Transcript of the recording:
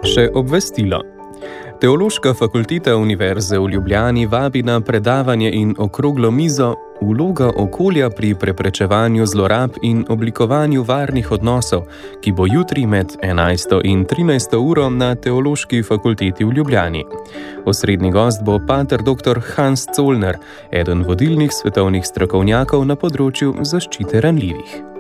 Še obvestilo. Teološka fakulteta Univerze v Ljubljani vabi na predavanje in okroglo mizo Vloga okolja pri preprečevanju zlorab in oblikovanju varnih odnosov, ki bo jutri med 11. in 13. uro na Teološki fakulteti v Ljubljani. Osrednji gost bo pater dr. Hans Zollner, eden vodilnih svetovnih strokovnjakov na področju zaščite ranljivih.